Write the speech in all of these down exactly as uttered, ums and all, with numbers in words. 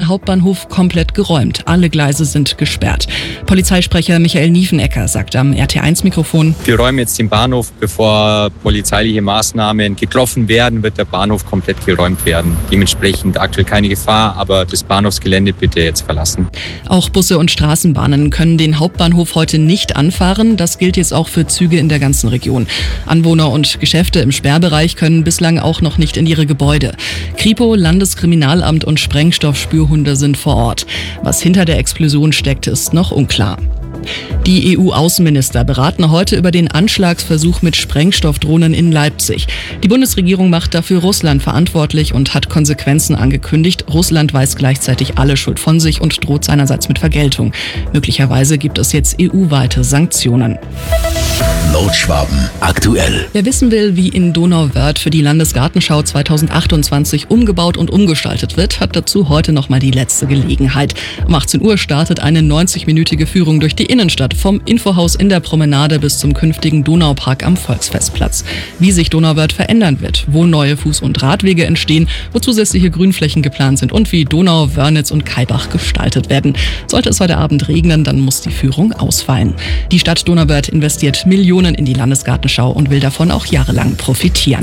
der Hauptbahnhof komplett geräumt. Alle Gleise sind gesperrt. Polizeisprecher Michael Niefenecker sagt am R T eins Mikrofon: Wir räumen jetzt den Bahnhof. Bevor polizeiliche Maßnahmen getroffen werden, wird der Bahnhof komplett geräumt werden. Dementsprechend aktuell keine Gefahr, aber das Bahnhofsgelände bitte jetzt verlassen. Auch Busse und Straßenbahnen können den Hauptbahnhof heute nicht anfahren. Das gilt jetzt auch für Züge in der ganzen Region. Anwohner und Geschäfte im Sperrbereich können bislang auch noch nicht in ihre Gebäude. Kripo, Landeskriminalamt und Sprengstoffspürhunde sind vor Ort. Was hinter der Explosion steckt, ist noch unklar. Die E U-Außenminister beraten heute über den Anschlagsversuch mit Sprengstoffdrohnen in Leipzig. Die Bundesregierung macht dafür Russland verantwortlich und hat Konsequenzen angekündigt. Russland weist gleichzeitig alle Schuld von sich und droht seinerseits mit Vergeltung. Möglicherweise gibt es jetzt E U-weite Sanktionen. Nordschwaben aktuell. Wer wissen will, wie in Donauwörth für die Landesgartenschau zweitausendachtundzwanzig umgebaut und umgestaltet wird, hat dazu heute nochmal die letzte Gelegenheit. Um achtzehn Uhr startet eine neunzig-minütige Führung durch die Innenstadt, vom Infohaus in der Promenade bis zum künftigen Donaupark am Volksfestplatz. Wie sich Donauwörth verändern wird, wo neue Fuß- und Radwege entstehen, wo zusätzliche Grünflächen geplant sind und wie Donau, Wörnitz und Kaibach gestaltet werden. Sollte es heute Abend regnen, dann muss die Führung ausfallen. Die Stadt Donauwörth investiert Millionen in die Landesgartenschau und will davon auch jahrelang profitieren.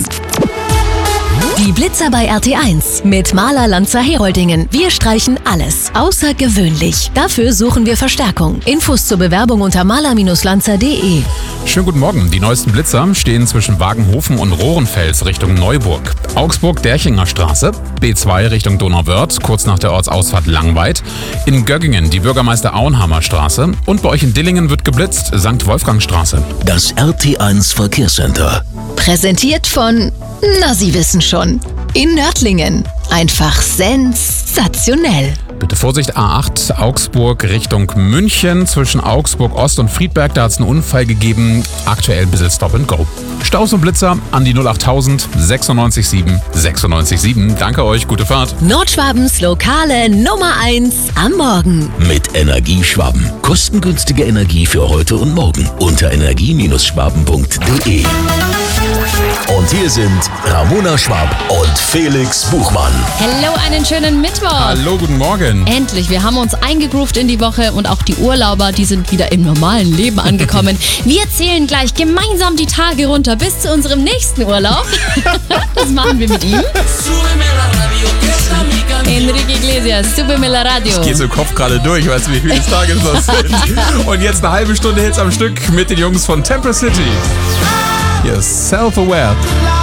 Die Blitzer bei R T eins mit Maler Lanzer Heroldingen. Wir streichen alles außergewöhnlich. Dafür suchen wir Verstärkung. Infos zur Bewerbung unter maler Lanzer punkt de. Schönen guten Morgen. Die neuesten Blitzer stehen zwischen Wagenhofen und Rohrenfels Richtung Neuburg. Augsburg-Derchinger Straße, B zwei Richtung Donauwörth, kurz nach der Ortsausfahrt Langweid. In Göggingen die Bürgermeister-Auenhammer Straße. Und bei euch in Dillingen wird geblitzt, Sankt Wolfgang Straße. Das R T eins Verkehrscenter. Präsentiert von, na Sie wissen schon, in Nördlingen. Einfach sensationell. Bitte Vorsicht, A acht, Augsburg Richtung München. Zwischen Augsburg Ost und Friedberg, da hat es einen Unfall gegeben. Aktuell ein bisschen Stop and Go. Staus und Blitzer an die null achttausend sechsundneunzig sieben sechsundneunzig sieben. Danke euch, gute Fahrt. Nordschwabens lokale Nummer eins am Morgen. Mit Energieschwaben. Kostengünstige Energie für heute und morgen. Unter energie Schwaben punkt de. Und hier sind Ramona Schwab und Felix Buchmann. Hallo, einen schönen Mittwoch. Hallo, guten Morgen. Endlich, wir haben uns eingegroovt in die Woche und auch die Urlauber, die sind wieder im normalen Leben angekommen. Wir zählen gleich gemeinsam die Tage runter bis zu unserem nächsten Urlaub. Das machen wir mit ihm. Enrique Iglesias, Súbeme la Radio. Ich gehe so im Kopf gerade durch, weißt du, wie viele Tage das sind. Und jetzt eine halbe Stunde Hits am Stück mit den Jungs von Temper City. Yes, Self-Aware.